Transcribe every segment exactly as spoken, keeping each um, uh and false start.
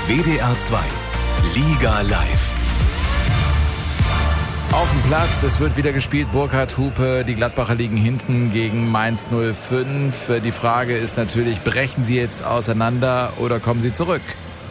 W D R zwei Liga live. Auf dem Platz, es wird wieder gespielt, Burkhard Hupe, die Gladbacher liegen hinten gegen Mainz null fünf. Die Frage ist natürlich, brechen sie jetzt auseinander oder kommen sie zurück?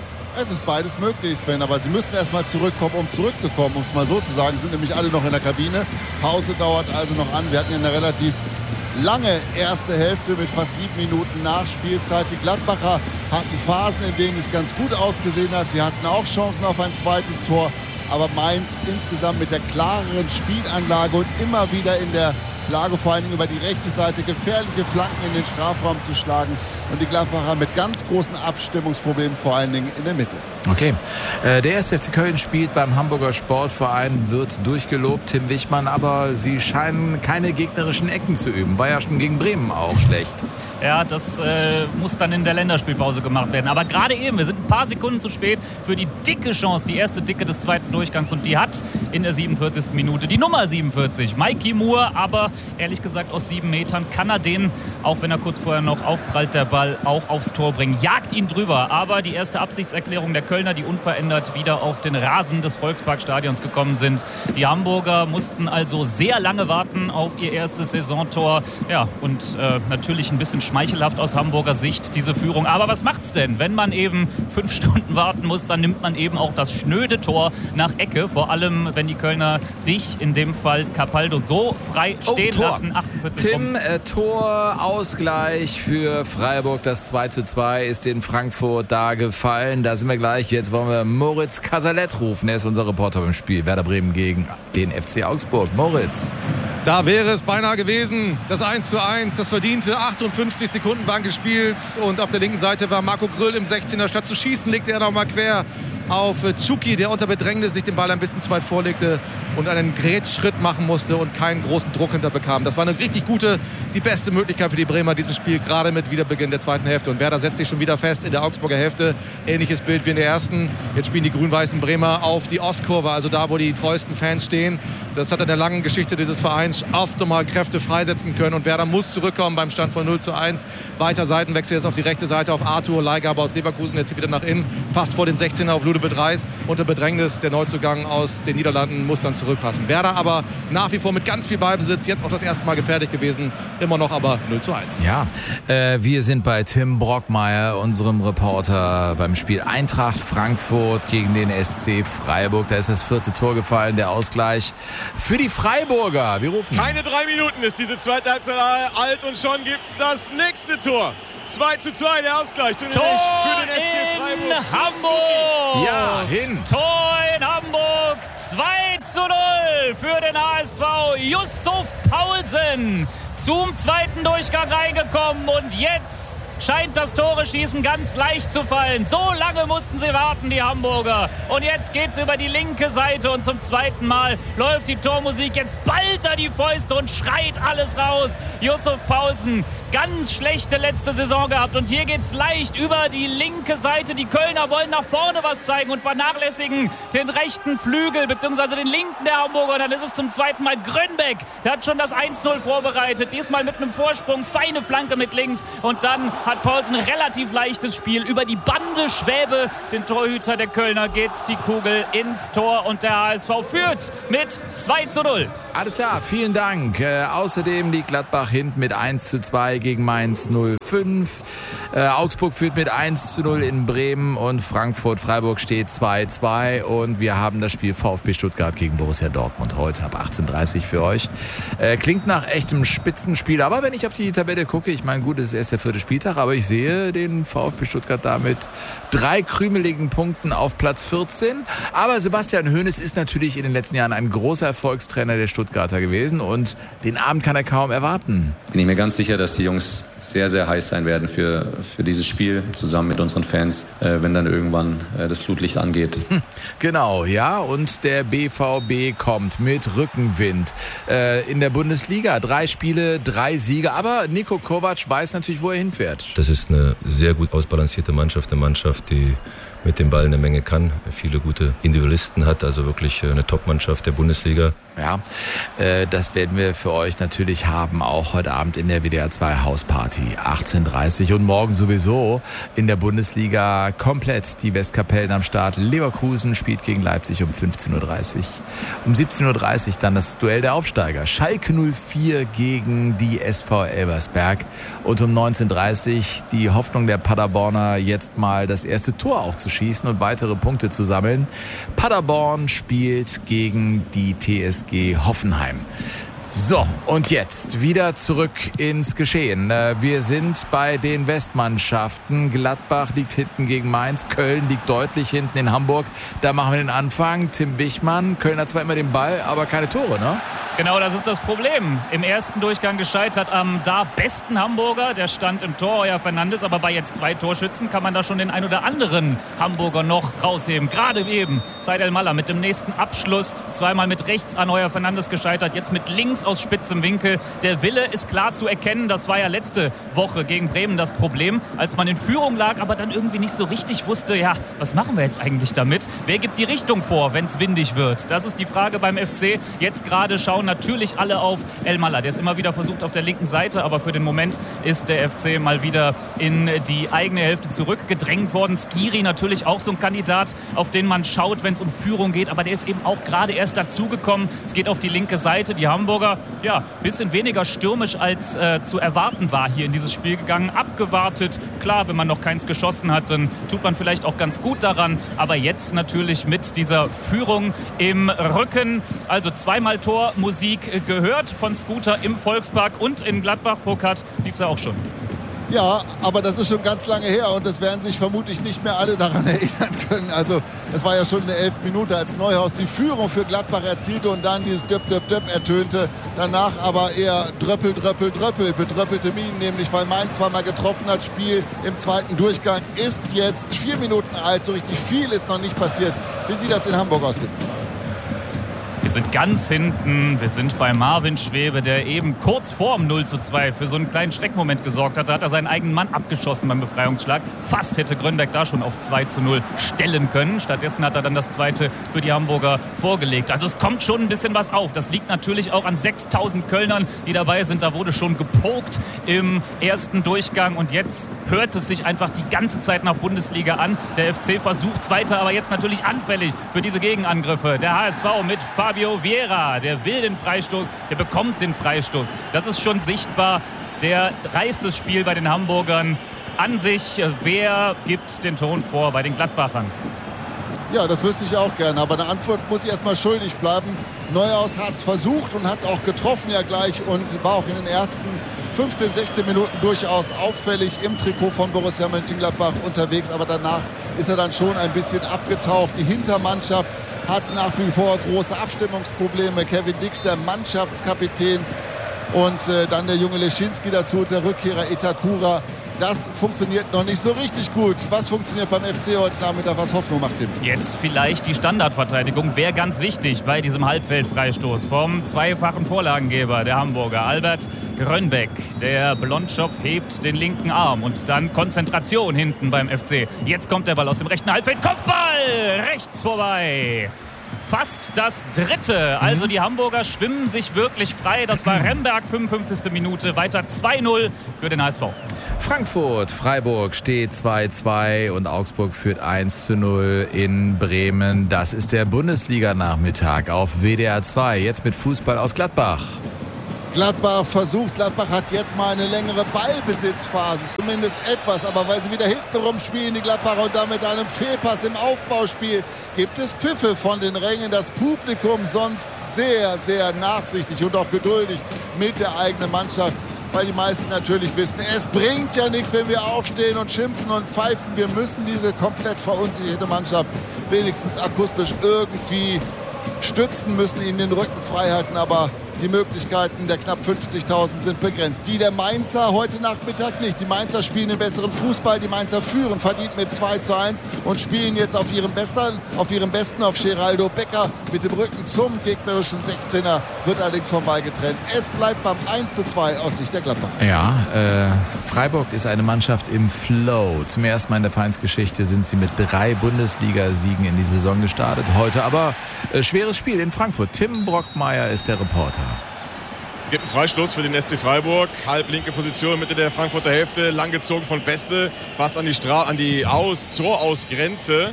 Es ist beides möglich, Sven, aber sie müssen erstmal zurückkommen, um zurückzukommen, um es mal so zu sagen. Sie sind nämlich alle noch in der Kabine. Pause dauert also noch an. Wir hatten ja eine relativ lange erste Hälfte mit fast sieben Minuten Nachspielzeit. Die Gladbacher hatten Phasen, in denen es ganz gut ausgesehen hat. Sie hatten auch Chancen auf ein zweites Tor. Aber Mainz insgesamt mit der klareren Spielanlage und immer wieder in der Lage, vor allem über die rechte Seite gefährliche Flanken in den Strafraum zu schlagen. Und die Gladbacher mit ganz großen Abstimmungsproblemen, vor allen Dingen in der Mitte. Okay, äh, der erste F C Köln spielt beim Hamburger Sportverein, wird durchgelobt, Tim Wichmann, aber sie scheinen keine gegnerischen Ecken zu üben. War ja schon gegen Bremen auch schlecht. Ja, das äh, muss dann in der Länderspielpause gemacht werden. Aber gerade eben, wir sind ein paar Sekunden zu spät für die dicke Chance, die erste Dicke des zweiten Durchgangs. Und die hat in der siebenundvierzigsten Minute die Nummer siebenundvierzig, Mikey Moore. Aber ehrlich gesagt, aus sieben Metern kann er den, auch wenn er kurz vorher noch aufprallt, der Ball auch aufs Tor bringen. Jagt ihn drüber. Aber die erste Absichtserklärung der Kölner, die unverändert wieder auf den Rasen des Volksparkstadions gekommen sind. Die Hamburger mussten also sehr lange warten auf ihr erstes Saisontor. Ja, und äh, natürlich ein bisschen schmeichelhaft aus Hamburger Sicht diese Führung. Aber was macht's denn? Wenn man eben fünf Stunden warten muss, dann nimmt man eben auch das schnöde Tor nach Ecke. Vor allem, wenn die Kölner dich, in dem Fall Capaldo, so frei stehen oh, lassen. achtundvierzig Tim, äh, Tor, Ausgleich für Freiburg. Das zwei zu zwei ist in Frankfurt da gefallen. Da sind wir gleich. Jetzt wollen wir Moritz Casalet rufen. Er ist unser Reporter beim Spiel. Werder Bremen gegen den F C Augsburg. Moritz. Da wäre es beinahe gewesen. Das eins zu eins, das verdiente. achtundfünfzig Sekunden waren gespielt. Und auf der linken Seite war Marco Grüll im sechzehner. Statt zu schießen, legte er noch mal quer auf Tschuki, der unter Bedrängnis sich den Ball ein bisschen zu weit vorlegte und einen Grätschritt machen musste und keinen großen Druck hinterbekam. Das war eine richtig gute, die beste Möglichkeit für die Bremer in diesem Spiel, gerade mit Wiederbeginn der zweiten Hälfte. Und Werder setzt sich schon wieder fest in der Augsburger Hälfte. Ähnliches Bild wie in der ersten. Jetzt spielen die grün-weißen Bremer auf die Ostkurve, also da, wo die treuesten Fans stehen. Das hat in der langen Geschichte dieses Vereins oft nochmal Kräfte freisetzen können. Und Werder muss zurückkommen beim Stand von null zu eins. Weiter Seitenwechsel jetzt auf die rechte Seite auf Arthur Leihgabe aus Leverkusen. Jetzt wieder nach innen. Passt vor den sechzehner auf Ludovic Reis. Unter Bedrängnis. Der Neuzugang aus den Niederlanden muss dann zurückpassen. Werder aber nach wie vor mit ganz viel Ballbesitz. Jetzt auch das erste Mal gefährlich gewesen. Immer noch aber null zu eins. Ja, äh, wir sind bei Tim Brockmeier, unserem Reporter beim Spiel Eintracht Frankfurt gegen den S C Freiburg. Da ist das vierte Tor gefallen. Der Ausgleich für die Freiburger. Wir rufen. Keine drei Minuten ist diese zweite Halbzeit alt und schon gibt's das nächste Tor. zwei zu zwei, der Ausgleich. Tor für den S C Freiburg. In Hamburg. Ja, hin. Tor in Hamburg. zwei zu null für den H S V. Yusuf Paulsen zum zweiten Durchgang reingekommen. Und jetzt scheint das Tore-Schießen ganz leicht zu fallen. So lange mussten sie warten, die Hamburger. Und jetzt geht's über die linke Seite und zum zweiten Mal läuft die Tormusik. Jetzt ballt er die Fäuste und schreit alles raus. Yusuf Paulsen, ganz schlechte letzte Saison gehabt. Und hier geht's leicht über die linke Seite. Die Kölner wollen nach vorne was zeigen und vernachlässigen den rechten Flügel, beziehungsweise den linken der Hamburger. Und dann ist es zum zweiten Mal Grönbeck. Der hat schon das eins null vorbereitet. Diesmal mit einem Vorsprung, feine Flanke mit links. Und dann hat Paulsen ein relativ leichtes Spiel. Über die Bande Schwäbe, den Torhüter der Kölner, geht die Kugel ins Tor. Und der H S V führt mit zwei zu null. Alles klar, vielen Dank. Äh, außerdem liegt Gladbach hinten mit eins zu zwei gegen Mainz null fünf. Äh, Augsburg führt mit eins zu null in Bremen und Frankfurt-Freiburg steht zwei zu zwei. Und wir haben das Spiel VfB Stuttgart gegen Borussia Dortmund heute ab achtzehn Uhr dreißig für euch. Äh, klingt nach echtem Spitzenspiel. Aber wenn ich auf die Tabelle gucke, ich meine, gut, es ist erst der vierte Spieltag, aber ich sehe den VfB Stuttgart da mit drei krümeligen Punkten auf Platz vierzehn. Aber Sebastian Hoeneß ist natürlich in den letzten Jahren ein großer Erfolgstrainer der Stuttgarter gewesen und den Abend kann er kaum erwarten. Bin ich mir ganz sicher, dass die Jungs sehr, sehr heiß sein werden für, für dieses Spiel, zusammen mit unseren Fans, äh, wenn dann irgendwann äh, das Flutlicht angeht. Hm, genau, ja, und der B V B kommt mit Rückenwind äh, in der Bundesliga. Drei Spiele, drei Siege, aber Niko Kovac weiß natürlich, wo er hinfährt. Das ist eine sehr gut ausbalancierte Mannschaft, eine Mannschaft, die mit dem Ball eine Menge kann, viele gute Individualisten hat, also wirklich eine Top-Mannschaft der Bundesliga. Ja, äh, das werden wir für euch natürlich haben, auch heute Abend in der W D R zwei Hausparty, achtzehn Uhr dreißig und morgen sowieso in der Bundesliga komplett die Westkapellen am Start. Leverkusen spielt gegen Leipzig um fünfzehn Uhr dreißig. Um siebzehn Uhr dreißig dann das Duell der Aufsteiger. Schalke null vier gegen die S V Elversberg. Und um neunzehn Uhr dreißig die Hoffnung der Paderborner, jetzt mal das erste Tor auch zu schießen und weitere Punkte zu sammeln. Paderborn spielt gegen die T S G Hoffenheim. So, und jetzt wieder zurück ins Geschehen. Wir sind bei den Westmannschaften. Gladbach liegt hinten gegen Mainz. Köln liegt deutlich hinten in Hamburg. Da machen wir den Anfang. Tim Wichmann. Köln hat zwar immer den Ball, aber keine Tore, ne? Genau, das ist das Problem. Im ersten Durchgang gescheitert am da besten Hamburger. Der stand im Tor, Heuer Fernandes. Aber bei jetzt zwei Torschützen kann man da schon den ein oder anderen Hamburger noch rausheben. Gerade eben Said El-Mallah mit dem nächsten Abschluss. Zweimal mit rechts an Heuer Fernandes gescheitert. Jetzt mit links aus spitzem Winkel. Der Wille ist klar zu erkennen. Das war ja letzte Woche gegen Bremen das Problem. Als man in Führung lag, aber dann irgendwie nicht so richtig wusste, ja, was machen wir jetzt eigentlich damit? Wer gibt die Richtung vor, wenn es windig wird? Das ist die Frage beim F C. Jetzt gerade schauen natürlich alle auf El-Mallah. Der ist immer wieder versucht auf der linken Seite, aber für den Moment ist der F C mal wieder in die eigene Hälfte zurückgedrängt worden. Skiri natürlich auch so ein Kandidat, auf den man schaut, wenn es um Führung geht, aber der ist eben auch gerade erst dazugekommen. Es geht auf die linke Seite. Die Hamburger, ja, bisschen weniger stürmisch als äh, zu erwarten war hier in dieses Spiel gegangen. Abgewartet. Klar, wenn man noch keins geschossen hat, dann tut man vielleicht auch ganz gut daran, aber jetzt natürlich mit dieser Führung im Rücken. Also zweimal Tor, Musik gehört von Scooter im Volkspark und in Gladbach. Burkhardt lief es ja auch schon. Ja, aber das ist schon ganz lange her und es werden sich vermutlich nicht mehr alle daran erinnern können. Also es war ja schon in der elften Minute, als Neuhaus die Führung für Gladbach erzielte und dann dieses Döp, Döp, Döp ertönte. Danach aber eher Dröppel, Dröppel, Dröppel, bedröppelte Minen, nämlich weil Mainz zweimal getroffen hat. Spiel im zweiten Durchgang ist jetzt vier Minuten alt. So richtig viel ist noch nicht passiert. Wie sieht das in Hamburg aus? Wir sind ganz hinten. Wir sind bei Marvin Schwebe, der eben kurz vorm null zu zwei für so einen kleinen Schreckmoment gesorgt hat. Da hat er seinen eigenen Mann abgeschossen beim Befreiungsschlag. Fast hätte Grönberg da schon auf zwei zu null stellen können. Stattdessen hat er dann das zweite für die Hamburger vorgelegt. Also es kommt schon ein bisschen was auf. Das liegt natürlich auch an sechstausend Kölnern, die dabei sind. Da wurde schon gepokt im ersten Durchgang. Und jetzt hört es sich einfach die ganze Zeit nach Bundesliga an. Der F C versucht es weiter, aber jetzt natürlich anfällig für diese Gegenangriffe. Der H S V mit Fabio Vieira, der will den Freistoß, der bekommt den Freistoß. Das ist schon sichtbar. Der reißt das Spiel bei den Hamburgern an sich. Wer gibt den Ton vor bei den Gladbachern? Ja, das wüsste ich auch gerne, aber eine Antwort muss ich erstmal schuldig bleiben. Neuhaus hat es versucht und hat auch getroffen ja gleich und war auch in den ersten fünfzehn, sechzehn Minuten durchaus auffällig im Trikot von Borussia Mönchengladbach unterwegs, aber danach ist er dann schon ein bisschen abgetaucht. Die Hintermannschaft hat nach wie vor große Abstimmungsprobleme. Kevin Dix, der Mannschaftskapitän, und äh, dann der junge Leschinski dazu, der Rückkehrer Itakura. Das funktioniert noch nicht so richtig gut. Was funktioniert beim F C heute Nachmittag? Was Hoffnung macht Tim? Jetzt vielleicht die Standardverteidigung wäre ganz wichtig bei diesem Halbfeldfreistoß vom zweifachen Vorlagengeber der Hamburger, Albert Grönbeck. Der Blondschopf hebt den linken Arm und dann Konzentration hinten beim F C. Jetzt kommt der Ball aus dem rechten Halbfeld. Kopfball! Rechts vorbei. Fast das dritte. Also die Hamburger schwimmen sich wirklich frei. Das war Remberg, fünfundfünfzigste Minute. Weiter zwei null für den H S V. Frankfurt, Freiburg steht zwei zwei und Augsburg führt eins zu null in Bremen. Das ist der Bundesliga-Nachmittag auf W D R zwei. Jetzt mit Fußball aus Gladbach. Gladbach versucht, Gladbach hat jetzt mal eine längere Ballbesitzphase, zumindest etwas, aber weil sie wieder hinten rumspielen, die Gladbacher, und damit einem Fehlpass im Aufbauspiel, gibt es Pfiffe von den Rängen. Das Publikum sonst sehr, sehr nachsichtig und auch geduldig mit der eigenen Mannschaft, weil die meisten natürlich wissen, es bringt ja nichts, wenn wir aufstehen und schimpfen und pfeifen. Wir müssen diese komplett verunsicherte Mannschaft wenigstens akustisch irgendwie stützen, müssen ihnen den Rücken frei halten, aber Die Möglichkeiten der knapp fünfzigtausend sind begrenzt. Die der Mainzer heute Nachmittag nicht. Die Mainzer spielen den besseren Fußball. Die Mainzer führen, verdient mit zwei zu eins und spielen jetzt auf ihrem Besten, auf ihrem Besten, auf Geraldo Becker mit dem Rücken zum gegnerischen sechzehner, wird allerdings vom Ball getrennt. Es bleibt beim eins zu zwei aus Sicht der Gladbacher. Ja, äh, Freiburg ist eine Mannschaft im Flow. Zum ersten Mal in der Vereinsgeschichte sind sie mit drei Bundesliga-Siegen in die Saison gestartet. Heute aber äh, schweres Spiel in Frankfurt. Tim Brockmeier ist der Reporter. Gibt einen Freistoß für den S C Freiburg. Halblinke Position, Mitte der Frankfurter Hälfte. Langgezogen von Beste. Fast an die, Stra- an die Aus- Torausgrenze.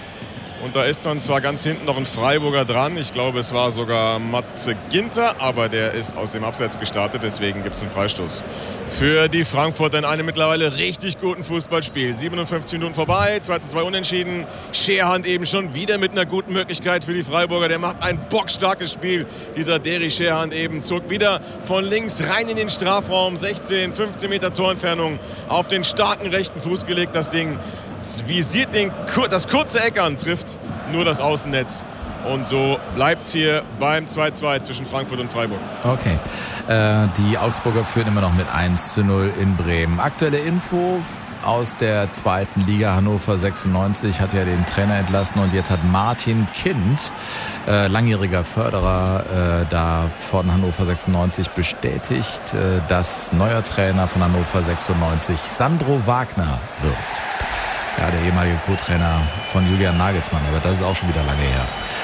Und da ist dann zwar ganz hinten noch ein Freiburger dran. Ich glaube, es war sogar Matze Ginter. Aber der ist aus dem Abseits gestartet. Deswegen gibt es einen Freistoß für die Frankfurter in einem mittlerweile richtig guten Fußballspiel. siebenundfünfzig Minuten vorbei, zwei zu zwei unentschieden. Scherhand eben schon wieder mit einer guten Möglichkeit für die Freiburger. Der macht ein bockstarkes Spiel. Dieser Deri Scherhand eben zog wieder von links rein in den Strafraum. sechzehn, fünfzehn Meter Torentfernung auf den starken rechten Fuß gelegt. Das Ding visiert den, das kurze Eck an, trifft nur das Außennetz. Und so bleibt es hier beim zwei zu zwei zwischen Frankfurt und Freiburg. Okay, äh, die Augsburger führen immer noch mit eins zu null in Bremen. Aktuelle Info aus der zweiten Liga. Hannover sechsundneunzig hat ja den Trainer entlassen und jetzt hat Martin Kind, äh, langjähriger Förderer äh, da von Hannover sechsundneunzig, bestätigt, äh, dass neuer Trainer von Hannover sechsundneunzig Sandro Wagner wird. Ja, der ehemalige Co-Trainer von Julian Nagelsmann, aber das ist auch schon wieder lange her.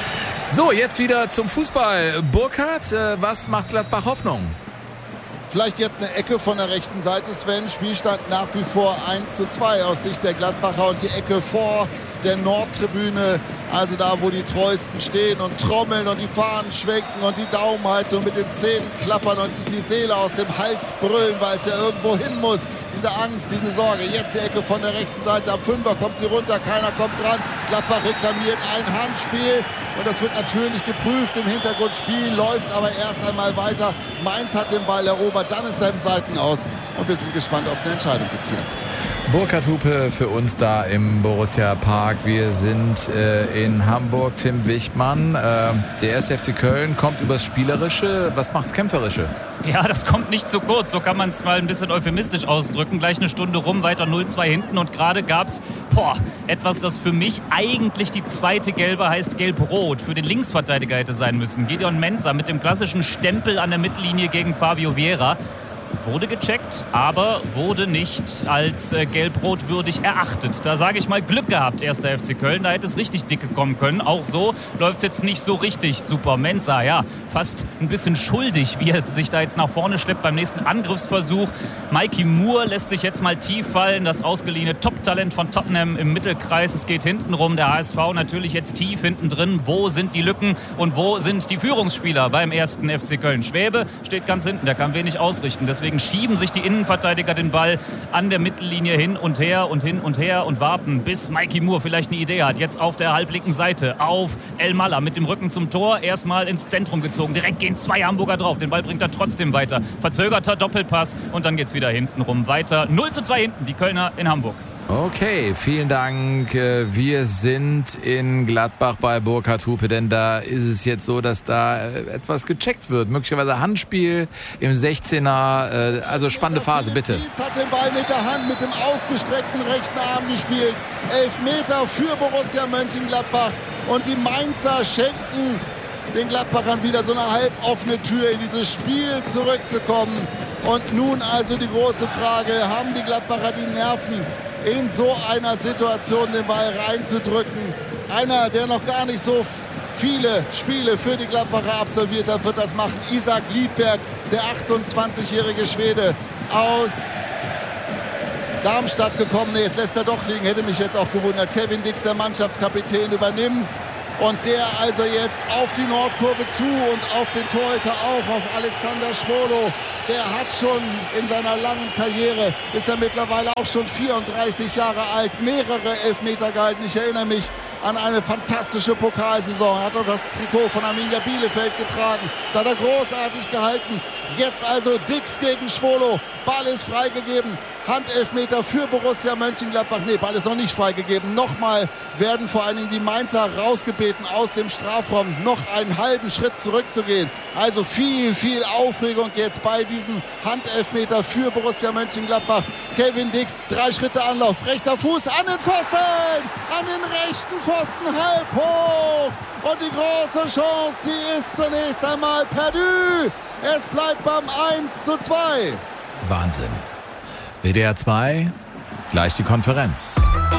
So, jetzt wieder zum Fußball. Burkhard, äh, was macht Gladbach Hoffnung? Vielleicht jetzt eine Ecke von der rechten Seite, Sven. Spielstand nach wie vor eins zu zwei aus Sicht der Gladbacher und die Ecke vor der Nordtribüne, also da, wo die Treuesten stehen und trommeln und die Fahnen schwenken und die Daumen halten und mit den Zähnen klappern und sich die Seele aus dem Hals brüllen, weil es ja irgendwo hin muss. Diese Angst, diese Sorge. Jetzt die Ecke von der rechten Seite. Am Fünfer kommt sie runter, keiner kommt dran. Gladbach reklamiert ein Handspiel und das wird natürlich geprüft. Im Hintergrund Spiel läuft aber erst einmal weiter. Mainz hat den Ball erobert, dann ist er im Seitenaus und wir sind gespannt, ob es eine Entscheidung gibt hier. Burkhard Hupe für uns da im Borussia Park. Wir sind äh, in Hamburg. Tim Wichmann, äh, der erste F C Köln kommt übers Spielerische. Was macht's Kämpferische? Ja, das kommt nicht so kurz. So kann man es mal ein bisschen euphemistisch ausdrücken. Gleich eine Stunde rum, weiter null zwei hinten. Und gerade gab es etwas, das für mich eigentlich die zweite Gelbe heißt Gelb-Rot. Für den Linksverteidiger hätte sein müssen. Gideon Mensah mit dem klassischen Stempel an der Mittellinie gegen Fabio Vieira. Wurde gecheckt, aber wurde nicht als äh, gelb-rot würdig erachtet. Da sage ich mal Glück gehabt, erster F C Köln. Da hätte es richtig dicke kommen können. Auch so läuft es jetzt nicht so richtig super. Mensah, ja, fast ein bisschen schuldig, wie er sich da jetzt nach vorne schleppt beim nächsten Angriffsversuch. Mikey Moore lässt sich jetzt mal tief fallen. Das ausgeliehene Top-Talent von Tottenham im Mittelkreis. Es geht hinten rum. Der H S V natürlich jetzt tief hinten drin. Wo sind die Lücken und wo sind die Führungsspieler beim ersten F C Köln? Schwäbe steht ganz hinten. Der kann wenig ausrichten. Deswegen schieben sich die Innenverteidiger den Ball an der Mittellinie hin und her und hin und her und warten, bis Mikey Moore vielleicht eine Idee hat. Jetzt auf der halblinken Seite auf El Malla mit dem Rücken zum Tor. Erstmal ins Zentrum gezogen. Direkt gehen zwei Hamburger drauf. Den Ball bringt er trotzdem weiter. Verzögerter Doppelpass und dann geht's wieder hinten rum weiter. null zu zwei hinten, die Kölner in Hamburg. Okay, vielen Dank. Wir sind in Gladbach bei Burkhard Hupe, denn da ist es jetzt so, dass da etwas gecheckt wird. Möglicherweise Handspiel im sechzehner. Also spannende Phase, bitte. Dietz hat den Ball mit der Hand, mit dem ausgestreckten rechten Arm gespielt. Elf Meter für Borussia Mönchengladbach und die Mainzer schenken den Gladbachern wieder so eine halboffene Tür, in dieses Spiel zurückzukommen. Und nun also die große Frage, haben die Gladbacher die Nerven, in so einer Situation den Ball reinzudrücken? Einer, der noch gar nicht so viele Spiele für die Gladbacher absolviert hat, wird das machen. Isak Liedberg, der achtundzwanzigjährige Schwede aus Darmstadt gekommen. Nee, es lässt er doch liegen, hätte mich jetzt auch gewundert. Kevin Dix, der Mannschaftskapitän, übernimmt. Und der also jetzt auf die Nordkurve zu und auf den Torhüter auch, auf Alexander Schwolo. Der hat schon in seiner langen Karriere, ist er mittlerweile auch schon vierunddreißig Jahre alt, mehrere Elfmeter gehalten. Ich erinnere mich an eine fantastische Pokalsaison. Hat auch das Trikot von Arminia Bielefeld getragen. Da hat er großartig gehalten. Jetzt also Dix gegen Schwolo. Ball ist freigegeben Handelfmeter für Borussia Mönchengladbach. Nee, Ball ist noch nicht freigegeben. Nochmal werden vor allen Dingen die Mainzer rausgebeten aus dem Strafraum, noch einen halben Schritt zurückzugehen. Also viel, viel Aufregung jetzt bei diesem Handelfmeter für Borussia Mönchengladbach. Kevin Dix, drei Schritte Anlauf, rechter Fuß an den Pfosten, an den rechten Pfosten, halb hoch. Und die große Chance, die ist zunächst einmal perdu. Es bleibt beim eins zu zwei. Wahnsinn. W D R zwei, gleich die Konferenz.